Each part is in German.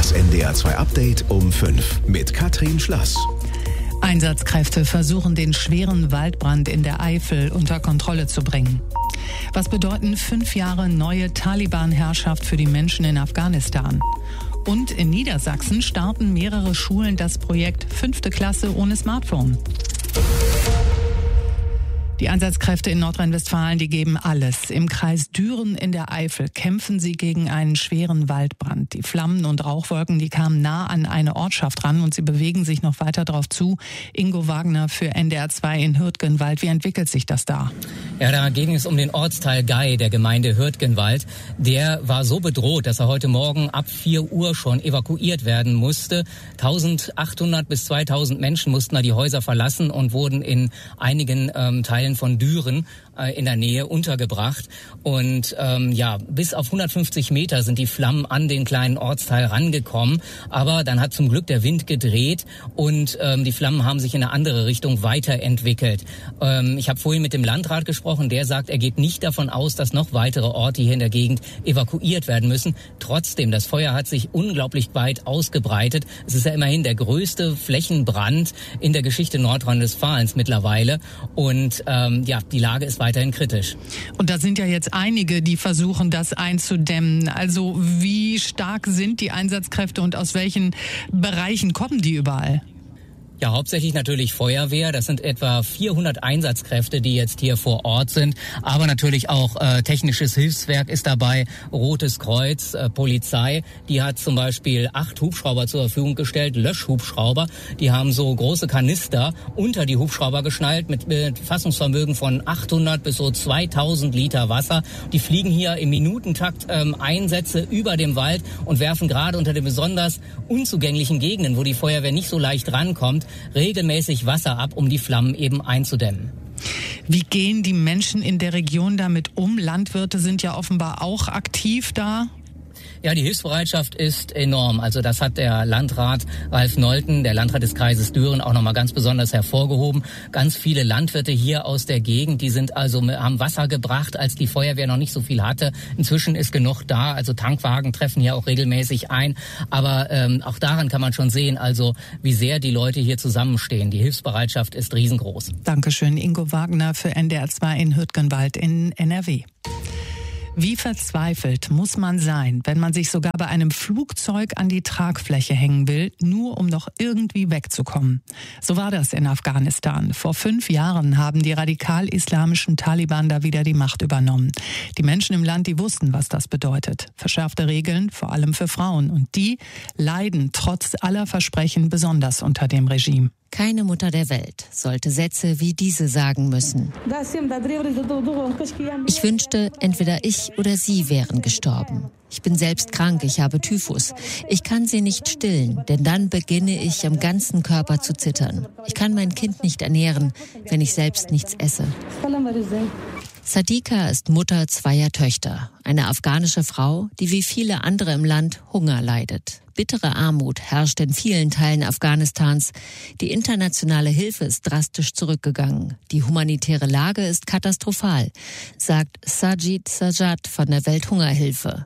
Das NDR 2 Update um 5 mit Katrin Schlass. Einsatzkräfte versuchen, den schweren Waldbrand in der Eifel unter Kontrolle zu bringen. Was bedeuten 5 Jahre neue Taliban-Herrschaft für die Menschen in Afghanistan? Und in Niedersachsen starten mehrere Schulen das Projekt 5. Klasse ohne Smartphone. Die Einsatzkräfte in Nordrhein-Westfalen, die geben alles. Im Kreis Düren in der Eifel kämpfen sie gegen einen schweren Waldbrand. Die Flammen und Rauchwolken, die kamen nah an eine Ortschaft ran und sie bewegen sich noch weiter darauf zu. Ingo Wagner für NDR 2 in Hürtgenwald. Wie entwickelt sich das da? Ja, da ging es um den Ortsteil Gei der Gemeinde Hürtgenwald. Der war so bedroht, dass er heute Morgen ab 4 Uhr schon evakuiert werden musste. 1800 bis 2000 Menschen mussten da die Häuser verlassen und wurden in einigen Teilen von Düren in der Nähe untergebracht. Und bis auf 150 Meter sind die Flammen an den kleinen Ortsteil rangekommen. Aber dann hat zum Glück der Wind gedreht und die Flammen haben sich in eine andere Richtung weiterentwickelt. Ich habe vorhin mit dem Landrat gesprochen. Der sagt, er geht nicht davon aus, dass noch weitere Orte hier in der Gegend evakuiert werden müssen. Trotzdem, das Feuer hat sich unglaublich weit ausgebreitet. Es ist ja immerhin der größte Flächenbrand in der Geschichte Nordrhein-Westfalens mittlerweile. Und die Lage ist weiterhin kritisch. Und da sind ja jetzt einige, die versuchen, das einzudämmen. Also wie stark sind die Einsatzkräfte und aus welchen Bereichen kommen die überall? Ja, hauptsächlich natürlich Feuerwehr. Das sind etwa 400 Einsatzkräfte, die jetzt hier vor Ort sind. Aber natürlich auch technisches Hilfswerk ist dabei, Rotes Kreuz, Polizei. Die hat zum Beispiel 8 Hubschrauber zur Verfügung gestellt, Löschhubschrauber. Die haben so große Kanister unter die Hubschrauber geschnallt mit Fassungsvermögen von 800 bis so 2000 Liter Wasser. Die fliegen hier im Minutentakt Einsätze über dem Wald und werfen gerade unter den besonders unzugänglichen Gegenden, wo die Feuerwehr nicht so leicht rankommt, regelmäßig Wasser ab, um die Flammen eben einzudämmen. Wie gehen die Menschen in der Region damit um? Landwirte sind ja offenbar auch aktiv da. Ja, die Hilfsbereitschaft ist enorm. Also das hat der Landrat Ralf Nolten, der Landrat des Kreises Düren, auch nochmal ganz besonders hervorgehoben. Ganz viele Landwirte hier aus der Gegend, die haben Wasser gebracht, als die Feuerwehr noch nicht so viel hatte. Inzwischen ist genug da. Also Tankwagen treffen hier auch regelmäßig ein. Aber auch daran kann man schon sehen, also wie sehr die Leute hier zusammenstehen. Die Hilfsbereitschaft ist riesengroß. Dankeschön, Ingo Wagner für NDR 2 in Hürtgenwald in NRW. Wie verzweifelt muss man sein, wenn man sich sogar bei einem Flugzeug an die Tragfläche hängen will, nur um noch irgendwie wegzukommen? So war das in Afghanistan. Vor 5 Jahren haben die radikal-islamischen Taliban da wieder die Macht übernommen. Die Menschen im Land, die wussten, was das bedeutet. Verschärfte Regeln, vor allem für Frauen. Und die leiden trotz aller Versprechen besonders unter dem Regime. Keine Mutter der Welt sollte Sätze wie diese sagen müssen. Ich wünschte, entweder ich oder sie wären gestorben. Ich bin selbst krank, ich habe Typhus. Ich kann sie nicht stillen, denn dann beginne ich am ganzen Körper zu zittern. Ich kann mein Kind nicht ernähren, wenn ich selbst nichts esse. Sadika ist Mutter 2 Töchter, eine afghanische Frau, die wie viele andere im Land Hunger leidet. Bittere Armut herrscht in vielen Teilen Afghanistans. Die internationale Hilfe ist drastisch zurückgegangen. Die humanitäre Lage ist katastrophal, sagt Sajid Sajad von der Welthungerhilfe.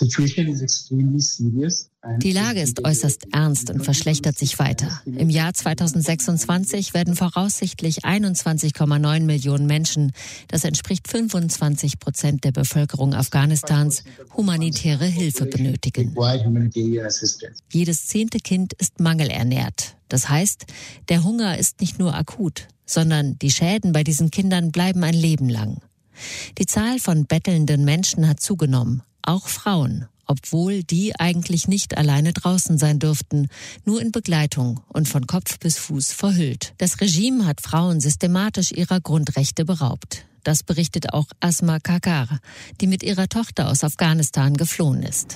Die Lage ist äußerst ernst und verschlechtert sich weiter. Im Jahr 2026 werden voraussichtlich 21,9 Millionen Menschen, das entspricht 25% der Bevölkerung Afghanistans, humanitäre Hilfe benötigen. Jedes 10. Kind ist mangelernährt. Das heißt, der Hunger ist nicht nur akut, sondern die Schäden bei diesen Kindern bleiben ein Leben lang. Die Zahl von bettelnden Menschen hat zugenommen, auch Frauen, obwohl die eigentlich nicht alleine draußen sein dürften, nur in Begleitung und von Kopf bis Fuß verhüllt. Das Regime hat Frauen systematisch ihrer Grundrechte beraubt. Das berichtet auch Asma Kakar, die mit ihrer Tochter aus Afghanistan geflohen ist.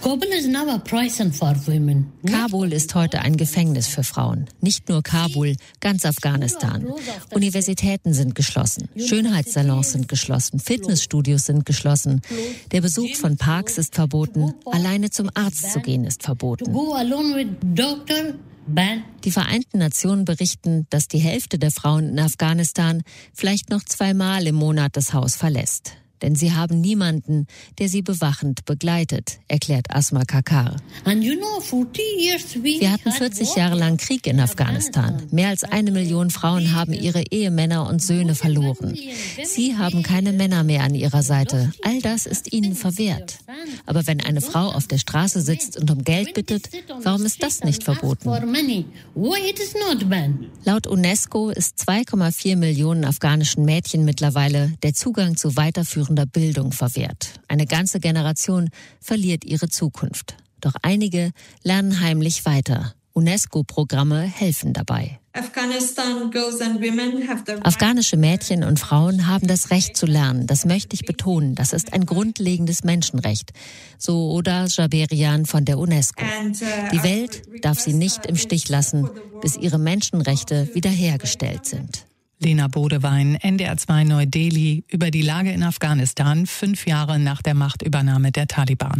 Kabul ist heute ein Gefängnis für Frauen. Nicht nur Kabul, ganz Afghanistan. Universitäten sind geschlossen, Schönheitssalons sind geschlossen, Fitnessstudios sind geschlossen. Der Besuch von Parks ist verboten, alleine zum Arzt zu gehen ist verboten. Die Vereinten Nationen berichten, dass die Hälfte der Frauen in Afghanistan vielleicht noch 2-mal im Monat das Haus verlässt. denn sie haben niemanden, der sie bewachend begleitet, erklärt Asma Kakar. Wir hatten 40 Jahre lang Krieg in Afghanistan. Mehr als 1 Million Frauen haben ihre Ehemänner und Söhne verloren. Sie haben keine Männer mehr an ihrer Seite. All das ist ihnen verwehrt. Aber wenn eine Frau auf der Straße sitzt und um Geld bittet, warum ist das nicht verboten? Laut UNESCO ist 2,4 Millionen afghanischen Mädchen mittlerweile der Zugang zu weiterführender Bildung verwehrt. Eine ganze Generation verliert ihre Zukunft. Doch einige lernen heimlich weiter. UNESCO-Programme helfen dabei. Afghanische Mädchen und Frauen haben das Recht zu lernen. Das möchte ich betonen. Das ist ein grundlegendes Menschenrecht. So Oda Jaberian von der UNESCO. Die Welt darf sie nicht im Stich lassen, bis ihre Menschenrechte wiederhergestellt sind. Lena Bodewein, NDR 2 Neu-Delhi, über die Lage in Afghanistan, 5 Jahre nach der Machtübernahme der Taliban.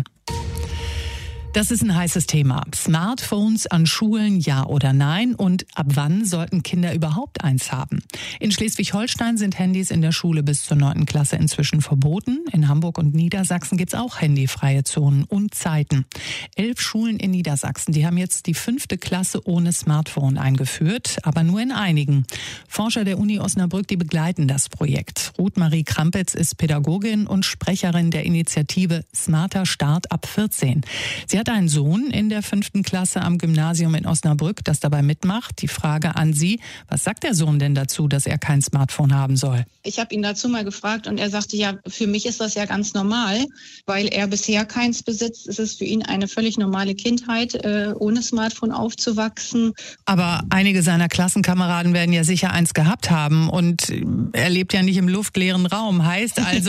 Das ist ein heißes Thema. Smartphones an Schulen, ja oder nein? Und ab wann sollten Kinder überhaupt eins haben? In Schleswig-Holstein sind Handys in der Schule bis zur 9. Klasse inzwischen verboten. In Hamburg und Niedersachsen gibt's auch handyfreie Zonen und Zeiten. 11 Schulen in Niedersachsen, die haben jetzt die 5. Klasse ohne Smartphone eingeführt, aber nur in einigen. Forscher der Uni Osnabrück, die begleiten das Projekt. Ruth Marie Krampitz ist Pädagogin und Sprecherin der Initiative Smarter Start ab 14. Sie hat einen Sohn in der 5. Klasse am Gymnasium in Osnabrück, das dabei mitmacht. Die Frage an Sie, was sagt der Sohn denn dazu, dass er kein Smartphone haben soll? Ich habe ihn dazu mal gefragt und er sagte, ja, für mich ist das ja ganz normal, weil er bisher keins besitzt. Es ist für ihn eine völlig normale Kindheit, ohne Smartphone aufzuwachsen. Aber einige seiner Klassenkameraden werden ja sicher eins gehabt haben und er lebt ja nicht im luftleeren Raum. Heißt also,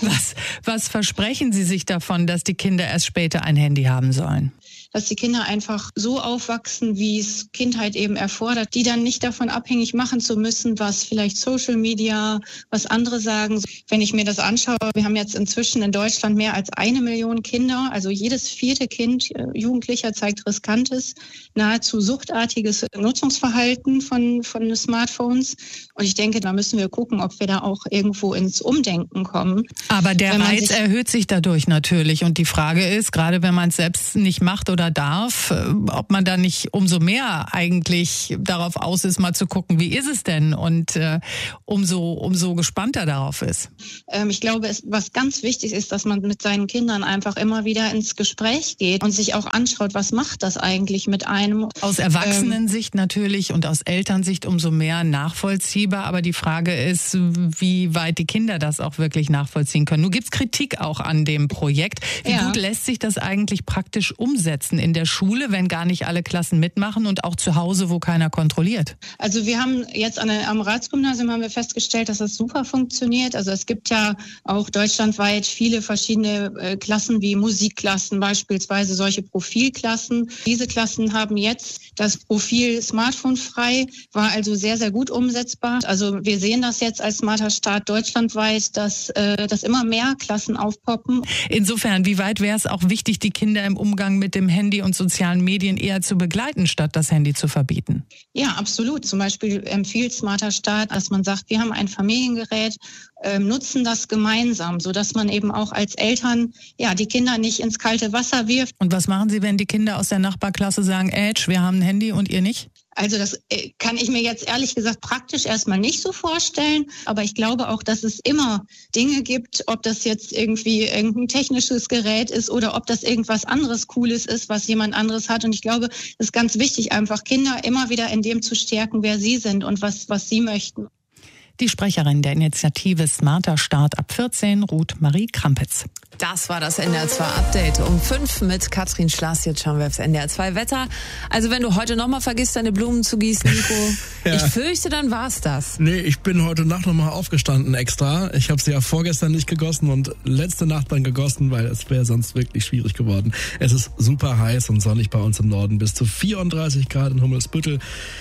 was versprechen Sie sich davon, dass die Kinder erst später ein Handy haben sollen? Dass die Kinder einfach so aufwachsen, wie es Kindheit eben erfordert, die dann nicht davon abhängig machen zu müssen, was vielleicht Social Media, was andere sagen. Wenn ich mir das anschaue, wir haben jetzt inzwischen in Deutschland mehr als 1 Million Kinder, also jedes 4. Kind, Jugendlicher zeigt riskantes, nahezu suchtartiges Nutzungsverhalten von Smartphones. Und ich denke, da müssen wir gucken, ob wir da auch irgendwo ins Umdenken kommen. Aber der Reiz erhöht sich dadurch natürlich. Und die Frage ist, gerade wenn man es selbst nicht macht oder darf, ob man da nicht umso mehr eigentlich darauf aus ist, mal zu gucken, wie ist es denn? Und umso gespannter darauf ist. Ich glaube, was ganz wichtig ist, dass man mit seinen Kindern einfach immer wieder ins Gespräch geht und sich auch anschaut, was macht das eigentlich mit einem? Aus Erwachsenensicht natürlich und aus Elternsicht umso mehr nachvollziehbar. Aber die Frage ist, wie weit die Kinder das auch wirklich nachvollziehen können. Nun gibt's Kritik auch an dem Projekt. Wie gut lässt sich das eigentlich praktisch umsetzen in der Schule, wenn gar nicht alle Klassen mitmachen und auch zu Hause, wo keiner kontrolliert? Also wir haben jetzt am Ratsgymnasium haben wir festgestellt, dass das super funktioniert. Also es gibt ja auch deutschlandweit viele verschiedene Klassen wie Musikklassen beispielsweise, solche Profilklassen. Diese Klassen haben jetzt das Profil smartphonefrei, war also sehr, sehr gut umsetzbar. Also wir sehen das jetzt als Smarter Start deutschlandweit, dass immer mehr Klassen aufpoppen. Insofern, wie weit wäre es auch wichtig, die Kinder im Umgang mit dem Handy und sozialen Medien eher zu begleiten, statt das Handy zu verbieten? Ja, absolut. Zum Beispiel empfiehlt Smarter Start, dass man sagt, wir haben ein Familiengerät, nutzen das gemeinsam, sodass man eben auch als Eltern die Kinder nicht ins kalte Wasser wirft. Und was machen Sie, wenn die Kinder aus der Nachbarklasse sagen, wir haben ein Handy und ihr nicht? Also das kann ich mir jetzt ehrlich gesagt praktisch erstmal nicht so vorstellen. Aber ich glaube auch, dass es immer Dinge gibt, ob das jetzt irgendwie irgendein technisches Gerät ist oder ob das irgendwas anderes Cooles ist, was jemand anderes hat. Und ich glaube, es ist ganz wichtig, einfach Kinder immer wieder in dem zu stärken, wer sie sind und was sie möchten. Die Sprecherin der Initiative Smarter Start ab 14, Ruth Marie Krampitz. Das war das NDR 2 Update um 5 mit Katrin Schlass. Jetzt schauen wir aufs NDR 2 Wetter. Also wenn du heute nochmal vergisst, deine Blumen zu gießen, Nico, ich fürchte, dann war's das. Nee, ich bin heute Nacht nochmal aufgestanden extra. Ich habe sie ja vorgestern nicht gegossen und letzte Nacht dann gegossen, weil es wäre sonst wirklich schwierig geworden. Es ist super heiß und sonnig bei uns im Norden. Bis zu 34 Grad in Hummelsbüttel,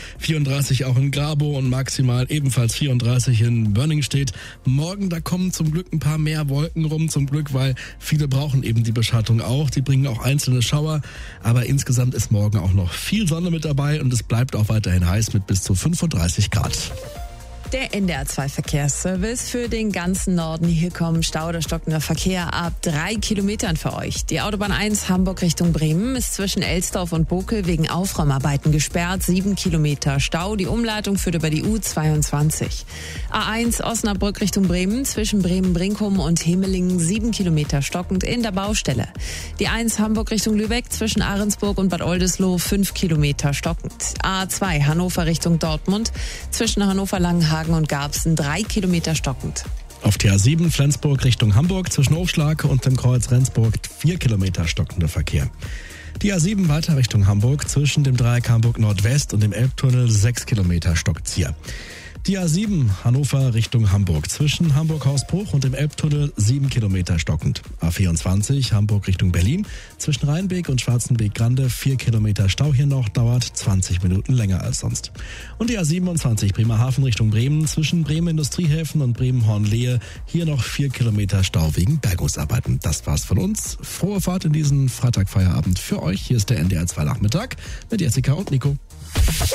34 auch in Grabow und maximal ebenfalls 34 in Börningstedt. Morgen, da kommen zum Glück ein paar mehr Wolken rum, zum Glück, weil viele brauchen eben die Beschattung auch. Die bringen auch einzelne Schauer. Aber insgesamt ist morgen auch noch viel Sonne mit dabei und es bleibt auch weiterhin heiß mit bis zu 35 Grad. Der NDR 2 Verkehrsservice für den ganzen Norden. Hier kommen Stau oder stockender Verkehr ab 3 Kilometern für euch. Die Autobahn 1 Hamburg Richtung Bremen ist zwischen Elsdorf und Bokel wegen Aufräumarbeiten gesperrt. 7 Kilometer Stau. Die Umleitung führt über die U22. A1 Osnabrück Richtung Bremen zwischen Bremen-Brinkum und Hemelingen 7 Kilometer stockend in der Baustelle. Die 1 Hamburg Richtung Lübeck zwischen Ahrensburg und Bad Oldesloe 5 Kilometer stockend. A2 Hannover Richtung Dortmund zwischen Hannover-Langenhagen und Garbsen 3 Kilometer stockend. Auf der A7 Flensburg Richtung Hamburg zwischen Hofschlag und dem Kreuz Rendsburg 4 Kilometer stockender Verkehr. Die A7 weiter Richtung Hamburg zwischen dem Dreieck Hamburg Nordwest und dem Elbtunnel 6 Kilometer stockt's hier. Die A7 Hannover Richtung Hamburg zwischen Hamburg-Hausbruch und dem Elbtunnel 7 Kilometer stockend. A24 Hamburg Richtung Berlin zwischen Rheinbeek und Schwarzenbeek-Grande 4 Kilometer Stau hier noch, dauert 20 Minuten länger als sonst. Und die A27 Bremerhaven Richtung Bremen zwischen Bremen Industriehäfen und Bremen-Hornlehe hier noch 4 Kilometer Stau wegen Bergungsarbeiten. Das war's von uns. Frohe Fahrt in diesen Freitagfeierabend für euch. Hier ist der NDR 2 Nachmittag mit Jessica und Nico.